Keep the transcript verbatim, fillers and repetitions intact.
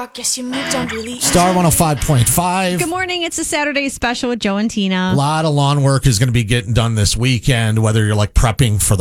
I guess you moved on really easy. Star one oh five point five. Good morning. It's a Saturday special with Joe and Tina. A lot of lawn work is going to be getting done this weekend, whether you're like prepping for the